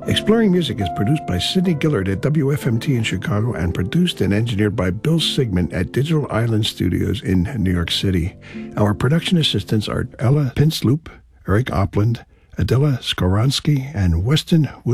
Exploring Music is produced by Sidney Gillard at WFMT in Chicago and produced and engineered by Bill Sigmund at Digital Island Studios in New York City. Our production assistants are Ella Pinsloop, Eric Opland, Adela Skoronsky, and Weston